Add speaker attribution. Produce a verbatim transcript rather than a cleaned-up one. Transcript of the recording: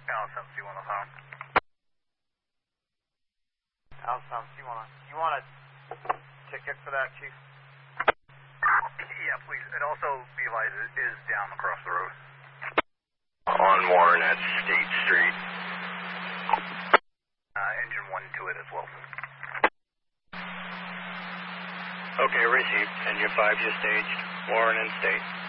Speaker 1: Alpha seven C one on phone.
Speaker 2: Alpha seven C one on. You want a ticket for that, Chief?
Speaker 1: Yeah, please. And also, be advised, it is down across the road.
Speaker 3: On Warren at State Street.
Speaker 1: Uh, engine one to it as well.
Speaker 3: Okay, received. Engine five just staged. Warren and State.